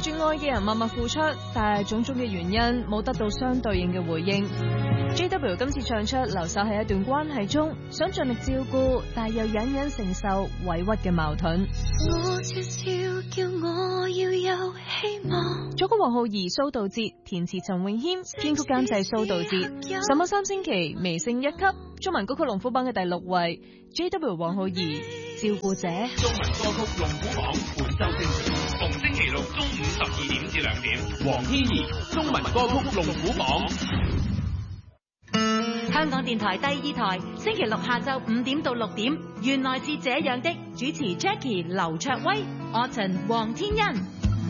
住愛嘅人默默付出，但係種種嘅原因冇得到相對應嘅回應。JW 今次唱出留守喺一段關係中，想盡力照顧，但又隱隱承受委屈嘅矛盾。 我悄悄叫我要有希望。 作曲黃浩儀、蘇道哲，填詞陳詠謙，編曲監製蘇道哲。上網3星期，微升1級，中文歌曲龍虎榜嘅第6位。JW 黃浩儀，照顧者。 中文歌曲龍虎榜本周精選，逢星期六中午12點至2點。黃天怡，中文歌曲龍虎榜。 香港電台第2台，星期六下晝5點到6點，原來是這樣的，主持 Jackie 劉卓威、Autumn 黃天恩。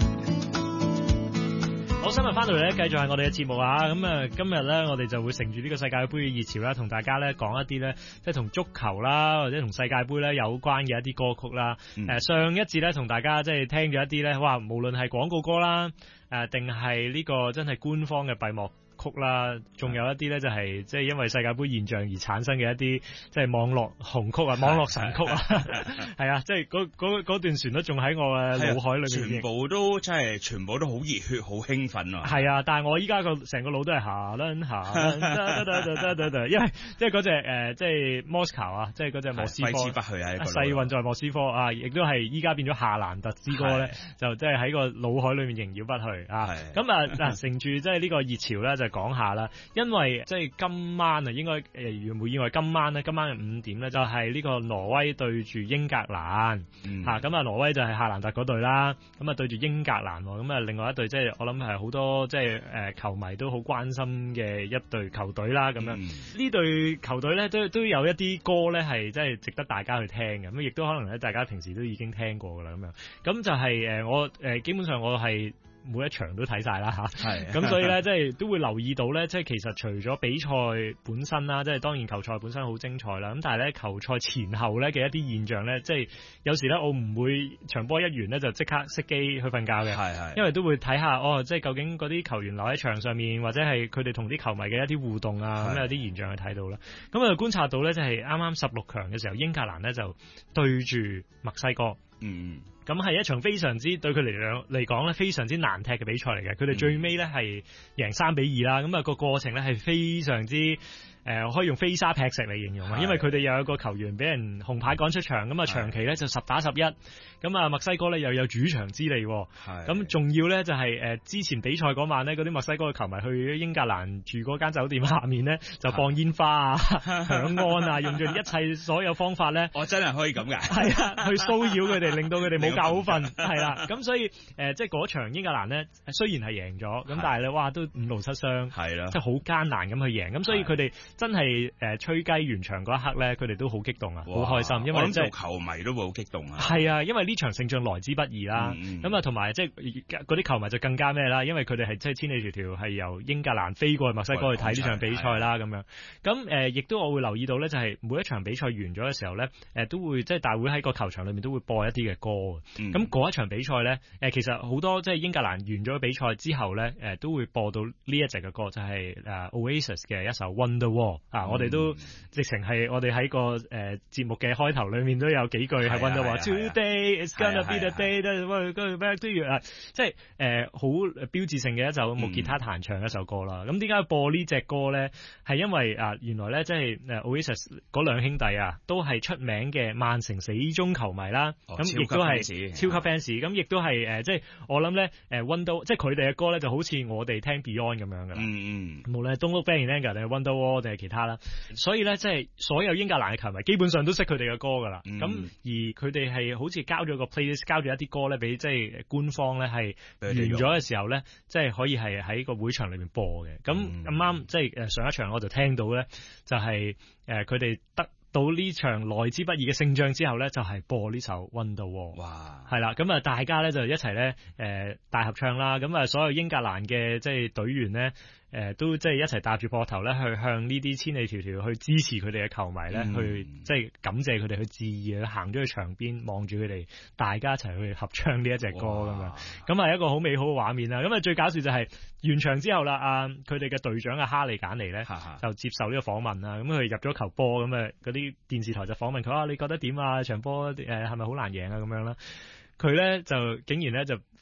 好，新聞翻到嚟咧，繼續係我哋嘅節目啊！咁啊，今日咧，我哋就會乘住呢個世界盃嘅熱潮啦，同大家咧講一啲咧，即係同足球啦，或者同世界盃咧有關嘅一啲歌曲啦。上一節咧，同大家即係聽咗一啲咧，哇，無論係廣告歌啦，定係呢個真係官方嘅閉幕曲啦，仲有一啲咧就係即係因為世界盃現象而產生嘅一啲即係網絡紅曲啊、網絡神曲啊，係啊，即係嗰段旋律仲喺我嘅腦海裏面， 全部都真係全部都好熱血、好興奮啊！係啊，但係我依家成個腦都係下輪，因為即係嗰隻即係 Moscow 啊，即係嗰隻莫斯科，揮之不去啊！世運在莫斯科啊，亦都係依家變咗夏蘭特之歌咧，就即係喺個腦海裏面縈繞不去啊！咁啊嗱，乘住即係呢個熱潮咧就講下啦，因為即係今晚啊，應該如無意外，今晚嘅5點咧，就係呢個挪威對住英格蘭嚇，咁啊挪威就係夏蘭特嗰隊啦，咁啊對住英格蘭，咁啊另外一隊即係我諗係好多即係球迷都好關心嘅一隊球隊啦，咁樣呢隊球隊咧都有一啲歌咧係即係值得大家去聽嘅，咁亦都可能咧大家平時都已經聽過噶啦，咁樣咁就係我基本上我係每一場都睇晒啦吓，咁所以咧即係都會留意到咧，即係其實除咗比賽本身啦，即係當然球賽本身好精彩啦，咁但係咧球賽前後咧嘅一啲現象咧，即係有時咧我唔會場波一完咧就即刻熄機去瞓覺嘅，因為都會睇下即係究竟嗰啲球員留喺場上面，或者係佢哋同啲球迷嘅一啲互動啊，咁有啲現象去睇到啦。咁啊觀察到咧，即係啱啱16強嘅時候，英格蘭咧就對住墨西哥。咁係一場非常之對佢嚟講咧非常之難踢嘅比賽嚟嘅，佢哋最尾咧係贏3-2啦，咁啊個過程咧係非常之可以用飛沙劈石嚟形容啊，因為佢哋又有一個球員俾人紅牌趕出場，咁啊長期咧就10打11，咁啊墨西哥咧又有主場之利，咁仲要咧就係之前比賽嗰晚咧，嗰啲墨西哥嘅球迷去英格蘭住嗰間酒店下面咧就放煙花啊、響安啊，用盡一切所有方法咧， 我真係可以咁㗎， 係啊，去騷擾佢哋，令到佢哋冇覺好瞓，係啦，咁所以即係嗰場英格蘭咧雖然係贏咗，咁但係咧哇都5路失傷，係啦，即係好艱難咁去贏，咁所以佢哋真係吹雞完場嗰一刻咧，佢哋都好激動啊，好開心，因為即係做球迷都會好激動啊。 係啊，因為呢場勝仗來之不易啦。咁啊，同埋即係嗰啲球迷就更加咩啦，因為佢哋係即係千里迢迢係由英格蘭飛過去墨西哥去睇呢場比賽啦，咁樣。咁亦都我會留意到咧，就係每一場比賽完咗嘅時候咧，都會即係大會喺個球場裏面都會播一啲嘅歌。咁嗰一場比賽咧，其實好多即係英格蘭完咗比賽之後咧，都會播到呢一隻嘅歌，就係Oasis 嘅一首 Wonderwall。我哋都直情係我哋喺個節目嘅開頭裏面都有幾句係 Wonderwall Today is gonna be the day that we're going back to you，即係好標誌性嘅一首木吉他彈唱一首歌啦。咁點解播呢隻歌咧？係因為原來咧即係Oasis 嗰兩兄弟啊，都係出名嘅曼城死忠球迷啦。咁亦都係超級 fans，咁亦都係即係我諗咧Wonderwall，即係佢哋嘅歌咧就好似我哋聽 Beyond 咁樣噶啦。無論係 Don't Look Back in Anger 定係 Wonderwall 定係其他啦，所以咧即係所有英格蘭嘅球迷基本上都識佢哋嘅歌噶啦。咁而佢哋係好似交咗個 playlist， 交咗一啲歌咧俾即係官方咧係完咗嘅時候咧，即係可以係喺個會場裏面播嘅。咁啱即係上一場我就聽到咧，就係佢哋得到呢場來之不易嘅勝仗之後咧，就係播呢首 Wonderwall。哇！係啦，咁啊大家咧就一齊咧大合唱啦。咁啊所有英格蘭嘅即係隊員咧。都即係一齊搭住膊頭咧，去向呢啲千里迢迢去支持佢哋嘅球迷咧，去即係感謝佢哋，去致意，行咗去場邊望住佢哋，大家一齊去合唱呢一隻歌咁樣，咁係一個好美好嘅畫面啦。咁啊最搞笑就係完場之後啦，佢哋嘅隊長哈利簡尼咧就接受呢個訪問啦。咁佢入咗球波，咁啊嗰啲電視台就訪問佢你覺得點啊？場波係咪好難贏啊？咁樣啦。佢咧就竟然咧就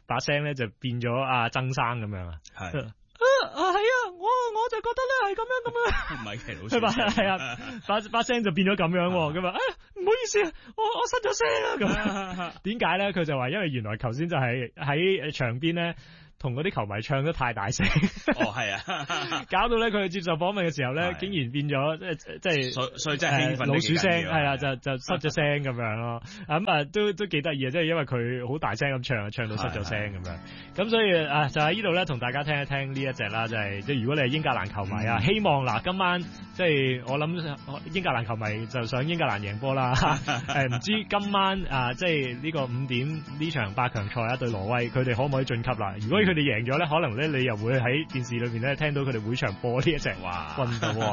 把聲咧就變咗阿曾生咁樣啊。 係係啊，我就覺得咧係咁樣。 唔係其實老師係啊，把聲就變咗咁樣喎。咁啊，唔好意思啊，我失咗聲啊。咁點解咧？佢就話因為原來頭先就係喺場邊咧。同嗰啲球迷唱得太大聲， 係啊， 搞到咧佢接受訪問嘅時候咧，竟然變咗即係， 所以真係興奮老鼠聲，係啊，就失咗聲咁樣咯。咁都幾得意啊！即係因為佢好大聲咁唱到失咗聲咁樣。咁所以就喺呢度咧，同大家聽一聽呢一隻啦，就係即係如果你係英格蘭球迷啊，希望嗱今晚即係我諗英格蘭球迷就想英格蘭贏波啦。唔知今晚即係呢個5點呢場8強賽對挪威，佢哋可唔可以晉級啦？如果佢哋贏咗咧，可能咧你又會喺電視裏邊咧聽到佢哋會場播呢一隻運動。